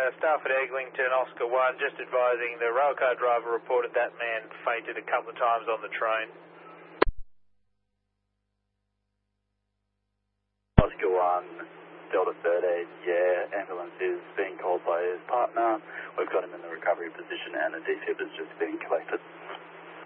staff at Eglinton, Oscar 1, just advising the railcar driver reported that man fainted a couple of times on the train. Oscar 1, Delta 13, yeah, ambulance is being called by his partner. We've got him in the recovery position and a defib is just being collected.